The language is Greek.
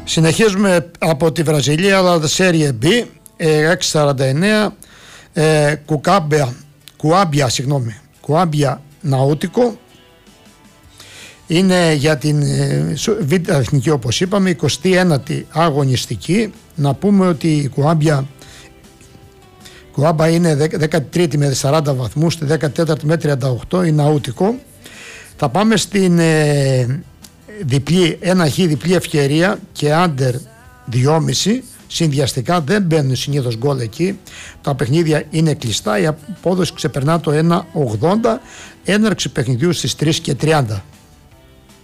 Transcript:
Συνεχίζουμε από τη Βραζιλία, αλλά Serie B, 649, Κουάμπια Ναούτικο. Είναι για την Β' Εθνική, όπως είπαμε, 29η αγωνιστική. Να πούμε ότι η Κουάμπα είναι 13η με 40 βαθμούς, στη 14η με 38 η Ναούτικο. Θα πάμε στην διπλή ευκαιρία και άντερ 2,5. Συνδυαστικά δεν μπαίνουν συνήθως γκολ εκεί. Τα παιχνίδια είναι κλειστά. Η απόδοση ξεπερνά το 1,80. Έναρξη παιχνιδιού στις 3:30.